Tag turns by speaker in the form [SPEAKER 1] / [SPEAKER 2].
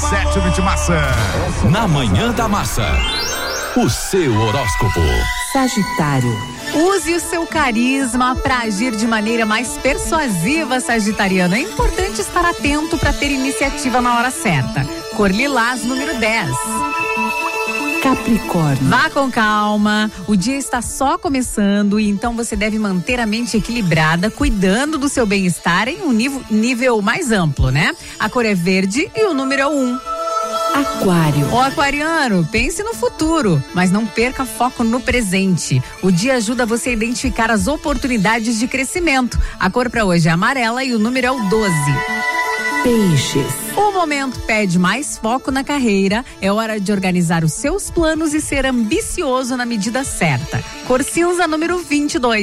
[SPEAKER 1] 7 de maçã.
[SPEAKER 2] Na Manhã da Massa, o seu horóscopo.
[SPEAKER 3] Sagitário.
[SPEAKER 4] Use o seu carisma para agir de maneira mais persuasiva, sagitariano. É importante estar atento para ter iniciativa na hora certa. Cor lilás, número 10.
[SPEAKER 3] Capricórnio.
[SPEAKER 4] Vá com calma, o dia está só começando e então você deve manter a mente equilibrada, cuidando do seu bem-estar em um nível mais amplo, né? A cor é verde e o número é 1.
[SPEAKER 3] Aquário.
[SPEAKER 4] O aquariano, pense no futuro, mas não perca foco no presente. O dia ajuda você a identificar as oportunidades de crescimento. A cor para hoje é amarela e o número é o 12.
[SPEAKER 3] Peixes.
[SPEAKER 4] O momento pede mais foco na carreira, é hora de organizar os seus planos e ser ambicioso na medida certa. Cor cinza, número 22.